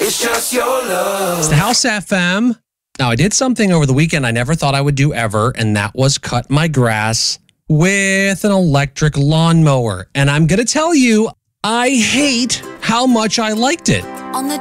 It's just your love. It's the House FM. Now, I did something over the weekend I never thought I would do ever, and that was cut my grass with an electric lawnmower. And I'm going to tell you, I hate how much I liked it. On the